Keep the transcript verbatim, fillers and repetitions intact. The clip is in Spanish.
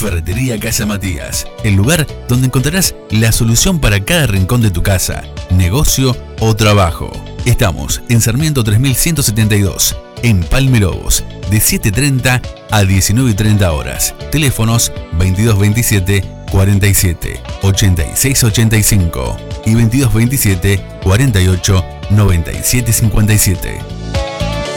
Ferretería Casa Matías, el lugar donde encontrarás la solución para cada rincón de tu casa, negocio o trabajo. Estamos en Sarmiento tres mil ciento setenta y dos, en Palme Lobos, de siete treinta a diecinueve treinta horas. Teléfonos veintidós veintisiete cuarenta y siete ochenta y seis ochenta y cinco y veintidós veintisiete cuarenta y ocho noventa y siete cincuenta y siete.